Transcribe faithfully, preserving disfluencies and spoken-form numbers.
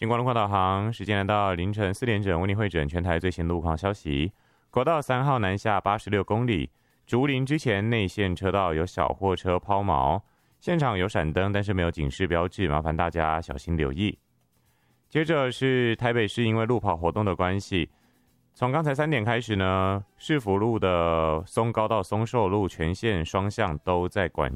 经过路况导航，时间来到凌晨四点整，为您汇整全台最新路况消息。国道三号南下八十六公里，竹林之前内线车道有小货车抛锚，现场有闪灯，但是没有警示标志，麻烦大家小心留意。接着是台北市因为路跑活动的关系，从刚才三点开始呢，市府路的松高到松寿路全线双向都在管